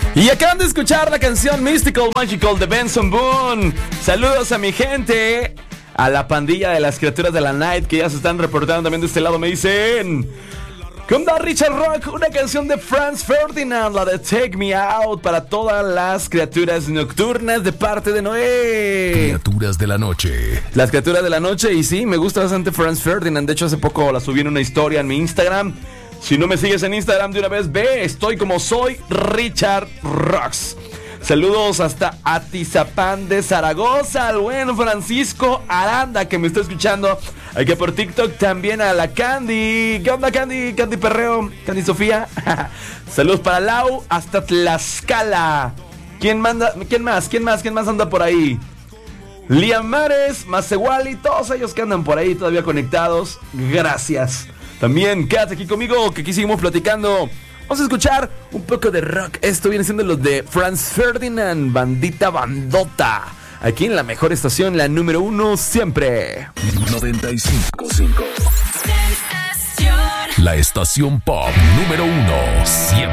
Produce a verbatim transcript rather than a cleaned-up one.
Y acaban de escuchar la canción Mystical Magical de Benson Boone. Saludos a mi gente, a la pandilla de las criaturas de la night que ya se están reportando también de este lado. Me dicen: ¿qué onda, Richard Rock? Una canción de Franz Ferdinand, la de Take Me Out, para todas las criaturas nocturnas de parte de Noé. Criaturas de la noche. Las criaturas de la noche, y sí, me gusta bastante Franz Ferdinand. De hecho, hace poco la subí en una historia en mi Instagram. Si no me sigues en Instagram de una vez, ve, estoy como soy Richard Rocks. Saludos hasta Atizapán de Zaragoza, al buen Francisco Aranda que me está escuchando aquí por TikTok. También a la Candy. ¿Qué onda, Candy? Candy Perreo, Candy Sofía. Saludos para Lau hasta Tlaxcala. ¿Quién manda? ¿Quién más? ¿Quién más? ¿Quién más anda por ahí? Liam Mares, Masewali, todos ellos que andan por ahí todavía conectados. Gracias. También quédate aquí conmigo, que aquí seguimos platicando. Vamos a escuchar un poco de rock. Esto viene siendo los de Franz Ferdinand, bandita bandota. Aquí en la mejor estación, la número uno siempre. noventa y cinco punto cinco. La estación pop número uno siempre.